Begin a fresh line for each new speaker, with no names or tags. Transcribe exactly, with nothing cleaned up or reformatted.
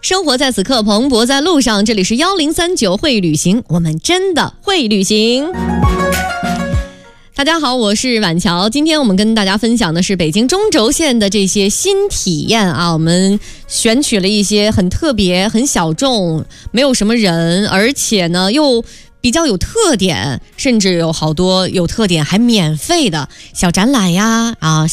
生活在此刻，蓬勃在路上。这里是一零三九会旅行，我们真的会旅行。大家好，我是婉乔。今天我们跟大家分享的是北京中轴线的这些新体验啊，我们选取了一些很特别、很小众，没有什么人，而且呢又比较有特点，甚至有好多有特点还免费的小展览呀啊，